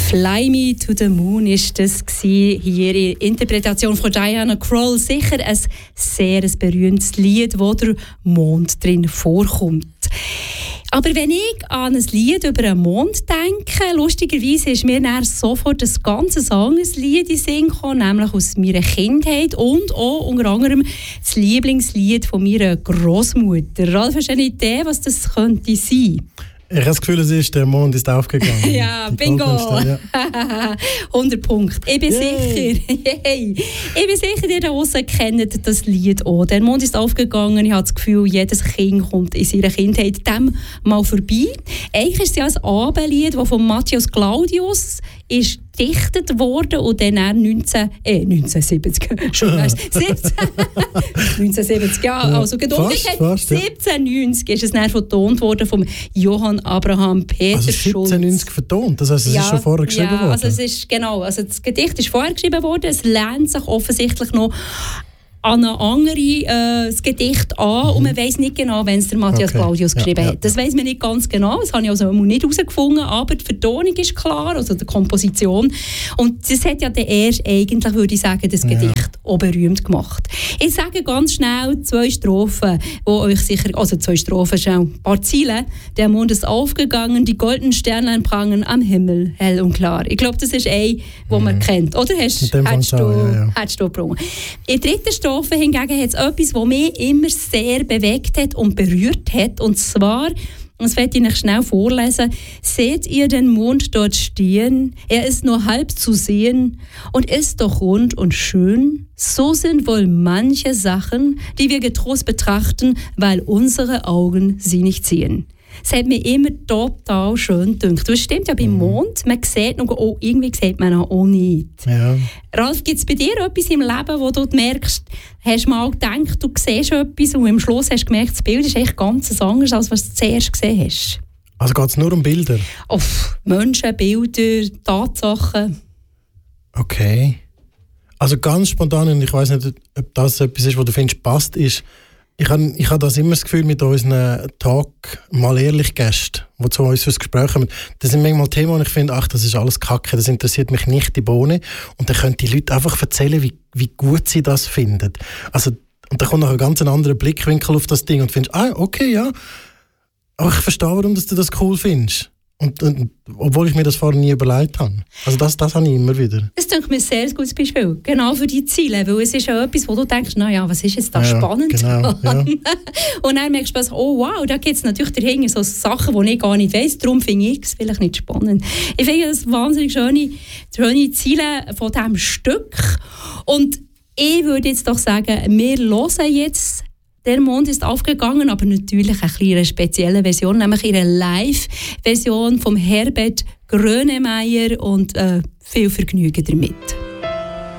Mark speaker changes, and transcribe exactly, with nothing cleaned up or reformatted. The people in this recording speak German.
Speaker 1: Fly Me to the Moon ist das gewesen, hier in Interpretation von Diana Krall. Sicher ein sehr ein berühmtes Lied, wo der Mond drin vorkommt. Aber wenn ich an ein Lied über einen Mond denke, lustigerweise ist mir dann sofort ein ganz anderes Lied in den Sinn gekommen, nämlich aus meiner Kindheit und auch unter anderem das Lieblingslied von meiner Großmutter. Ralf, hast du eine Idee, was das könnte sein?
Speaker 2: Ich habe das Gefühl, es ist, der Mond ist aufgegangen.
Speaker 1: Ja, bingo! Ja. hundert Punkte. Ich bin Yay. sicher, Yay. ich bin sicher, ihr da draussen kennt das Lied auch. Der Mond ist aufgegangen. Ich habe das Gefühl, jedes Kind kommt in seiner Kindheit dem mal vorbei. Eigentlich ist es ja ein Abendlied, das von Matthias Claudius ist gedichtet worden und dann neunzehn, äh, neunzehnhundertsiebzig, siebzehn, neunzehnhundertsiebzig, ja, also geduldet hat, siebzehnhundertneunzig ist es dann vertont worden vom Johann Abraham Peter
Speaker 2: also
Speaker 1: Schulz.
Speaker 2: siebzehnhundertneunzig vertont, das heisst, es
Speaker 1: ja,
Speaker 2: ist schon vorher geschrieben
Speaker 1: ja,
Speaker 2: worden?
Speaker 1: Also es ist, genau, also das Gedicht ist vorher geschrieben worden, es lehnt sich offensichtlich noch an ein anderes äh, Gedicht an mhm. und man weiss nicht genau, wenn es der Matthias okay. Claudius geschrieben ja, ja, hat. Das weiss man nicht ganz genau, das habe ich also nicht herausgefunden, aber die Vertonung ist klar, also die Komposition. Und das hat ja dann erst eigentlich, würde ich sagen, das Gedicht ja. auch berühmt gemacht. Ich sage ganz schnell zwei Strophen, die euch sicher, also zwei Strophen, schnell, ein paar Ziele. Der Mond ist aufgegangen, die goldenen Sternlein prangen am Himmel, hell und klar. Ich glaube, das ist ein, den man mhm. kennt. Oder hast, hast, du, ja, ja. hast du gebrungen? In der dritten Strophe hingegen hat es etwas, das mich immer sehr bewegt hat und berührt hat. Und zwar, das werde ich euch schnell vorlesen, seht ihr den Mond dort stehen? Er ist nur halb zu sehen und ist doch rund und schön. So sind wohl manche Sachen, die wir getrost betrachten, weil unsere Augen sie nicht sehen. Es hat mir immer total schön gedacht. Das stimmt ja beim mhm. Mond, man sieht noch, oh, irgendwie sieht man auch nicht. Ja. Ralf, gibt es bei dir etwas im Leben, wo du merkst, hast du mal gedacht, du siehst etwas und am Schluss hast du gemerkt, das Bild ist echt ganz anders, als was du zuerst gesehen hast?
Speaker 2: Also geht es nur um Bilder?
Speaker 1: Oh, Menschen, Bilder, Tatsachen.
Speaker 2: Okay. Also ganz spontan, und ich weiss nicht, ob das etwas ist, was du findest, passt, ist, Ich habe ich hab das immer das Gefühl mit unseren Talk mal ehrlich Gästen, die zu uns fürs Gespräch kommen. Das sind manchmal Themen, wo ich finde, ach, das ist alles Kacke, das interessiert mich nicht, die Bohne. Und dann können die Leute einfach erzählen, wie, wie gut sie das finden. Also, und dann kommt noch ein ganz anderer Blickwinkel auf das Ding und du findest, ah, okay, ja, aber ich verstehe, warum du das cool findest. Und, und, obwohl ich mir das vorher nie überlegt habe. Also das, das habe ich immer wieder.
Speaker 1: Das denke ich mir ein sehr gutes Beispiel. Genau für die Ziele. Weil es ist ja etwas, wo du denkst, naja, was ist jetzt da ja, spannend
Speaker 2: genau, ja.
Speaker 1: Und dann merkst du, oh wow, da gibt es natürlich dahinter so Sachen, die ich gar nicht weiss. Darum finde ich es vielleicht nicht spannend. Ich finde das wahnsinnig schöne, schöne Ziele von diesem Stück. Und ich würde jetzt doch sagen, wir hören jetzt «Der Mond ist aufgegangen», aber natürlich eine kleine spezielle Version, nämlich ihre Live-Version von Herbert Grönemeyer und äh, viel Vergnügen damit.